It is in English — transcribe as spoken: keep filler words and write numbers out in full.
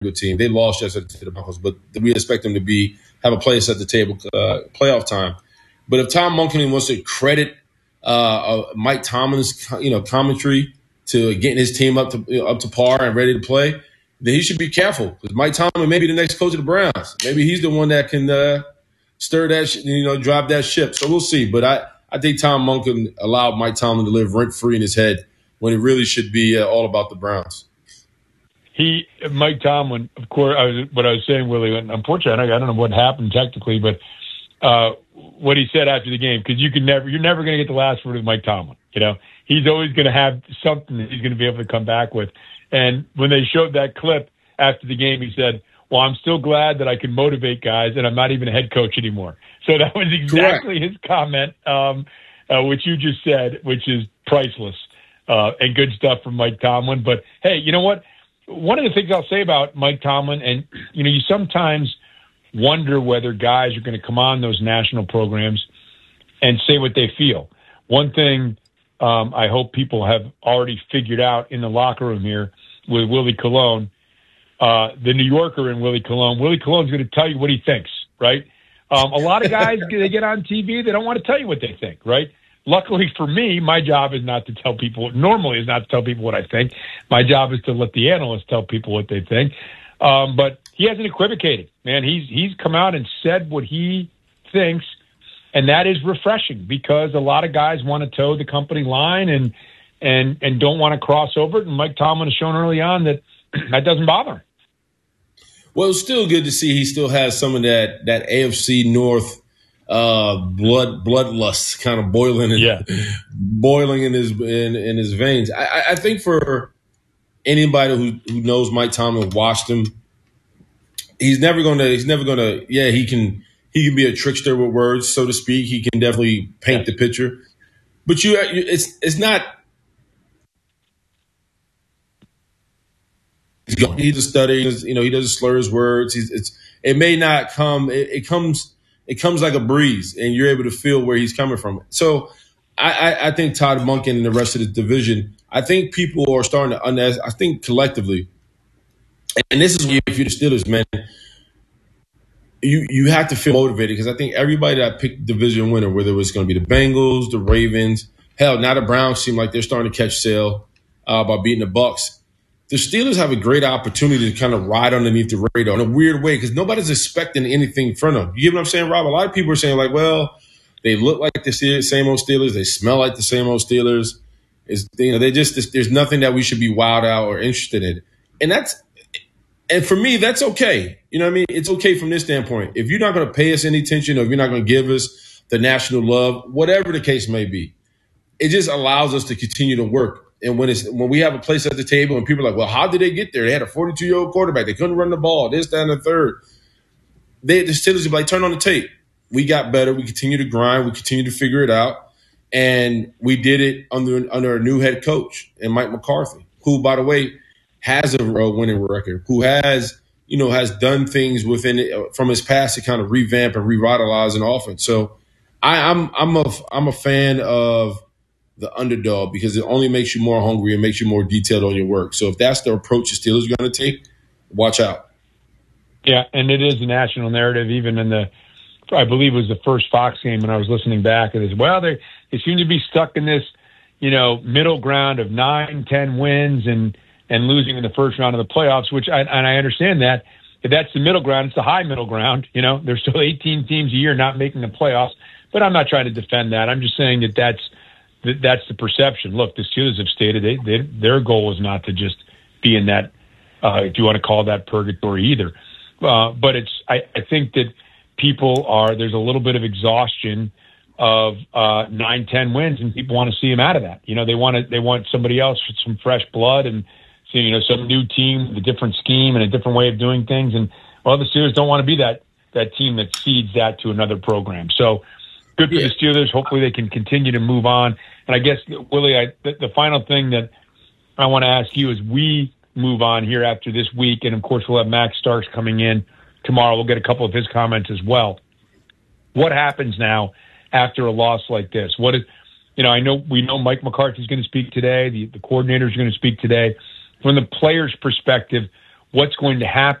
good team. They lost yesterday to the Broncos, but we expect them to be have a place at the table, uh, playoff time. But if Tom Monken wants to credit uh, uh, Mike Tomlin's, you know, commentary to getting his team up to you know, up to par and ready to play, then he should be careful because Mike Tomlin may be the next coach of the Browns. Maybe he's the one that can uh, stir that, sh- you know, drive that ship. So we'll see. But I, I think Tom Monken allowed Mike Tomlin to live rent free in his head when it really should be uh, all about the Browns. He, Mike Tomlin, of course, I was, what I was saying, Willie, unfortunately, I don't know what happened technically, but uh, what he said after the game, because you can never, you're never going to get the last word of Mike Tomlin. You know, he's always going to have something that he's going to be able to come back with. And when they showed that clip after the game, he said, well, I'm still glad that I can motivate guys and I'm not even a head coach anymore. So that was exactly Correct. His comment, um, uh, which you just said, which is priceless uh, and good stuff from Mike Tomlin. But, hey, you know what? One of the things I'll say about Mike Tomlin, and, you know, you sometimes wonder whether guys are going to come on those national programs and say what they feel. One thing um, I hope people have already figured out in the locker room here with Willie Colon, uh, the New Yorker and Willie Colon, Willie Colon's going to tell you what he thinks, right? Um, a lot of guys, they get on T V, they don't want to tell you what they think, right? Luckily for me, my job is not to tell people, normally is not to tell people what I think. My job is to let the analysts tell people what they think. Um, but he hasn't equivocated, man. He's he's come out and said what he thinks, and that is refreshing because a lot of guys want to toe the company line and and and don't want to cross over it. And Mike Tomlin has shown early on that that doesn't bother him. Well, it's still good to see he still has some of that that A F C North uh, blood bloodlust kind of boiling in, yeah. boiling in his in, in his veins. I, I think for anybody who, who knows Mike Tomlin, watched him, he's never gonna he's never gonna yeah he can he can be a trickster with words, so to speak. He can definitely paint the picture, but you it's it's not. He's a stutter. You know, he doesn't slur his words. He's, it's it may not come. It, it comes. It comes like a breeze, and you're able to feel where he's coming from. So, I, I, I think Todd Monken and the rest of the division. I think people are starting to under. I think collectively, and this is where if you're the Steelers, man, you you have to feel motivated because I think everybody that picked division winner, whether it was going to be the Bengals, the Ravens, hell, now the Browns seem like they're starting to catch sail uh, by beating the Bucks. The Steelers have a great opportunity to kind of ride underneath the radar in a weird way because nobody's expecting anything from them. You get what I'm saying, Rob? A lot of people are saying, like, well, they look like the same old Steelers. They smell like the same old Steelers. It's, you know, they just there's nothing that we should be wild out or interested in. And that's and for me, that's okay. You know what I mean? It's okay from this standpoint. If you're not going to pay us any attention or if you're not going to give us the national love, whatever the case may be, it just allows us to continue to work. And when it's when we have a place at the table and people are like, well, how did they get there? They had a forty-two-year-old quarterback. They couldn't run the ball, this, that, and the third. They, the Steelers would be like, turn on the tape. We got better. We continue to grind. We continue to figure it out. And we did it under under a new head coach and Mike McCarthy, who, by the way, has a winning record, who has, you know, has done things within it, from his past to kind of revamp and revitalize an offense. So I, I'm I'm a I'm a fan of the underdog because it only makes you more hungry and makes you more detailed on your work. So if that's the approach the Steelers are going to take, watch out. Yeah, and it is a national narrative. Even in the, I believe it was the first Fox game when I was listening back, it is, well, they they seem to be stuck in this, you know, middle ground of nine, ten wins and and losing in the first round of the playoffs, which I, and I understand that. If that's the middle ground, it's the high middle ground. You know, there's still eighteen teams a year not making the playoffs. But I'm not trying to defend that. I'm just saying that that's, that's the perception. Look, the Steelers have stated they, they, their goal is not to just be in that, uh, if you want to call that purgatory either. Uh, but it's, I, I think that people are, there's a little bit of exhaustion of uh, nine, ten wins, and people want to see them out of that. You know, they want to, they want somebody else with some fresh blood and, you know, some new team with a different scheme and a different way of doing things. And, well, the Steelers don't want to be that, that team that feeds that to another program. So, good for yeah. the Steelers. Hopefully they can continue to move on. And I guess, Willie, I, the, the final thing that I want to ask you is we move on here after this week, and, of course, we'll have Max Starks coming in tomorrow. We'll get a couple of his comments as well. What happens now after a loss like this? What is, you know, I know we know Mike McCarthy's going to speak today. The, the coordinators are going to speak today. From the players' perspective, what's going to happen